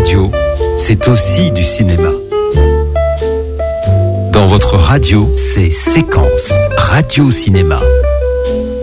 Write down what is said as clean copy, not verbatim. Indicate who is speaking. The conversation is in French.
Speaker 1: radio, c'est aussi du cinéma. Dans votre radio, c'est Séquence Radio Cinéma.